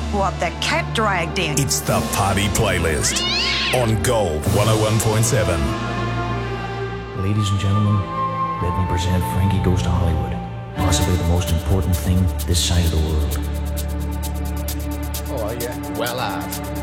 what the cat dragged in. It's the Party Playlist on Gold 101.7. Ladies and gentlemen, let me present Frankie Goes to Hollywood. Possibly the most important thing this side of the world. Oh, yeah. Well,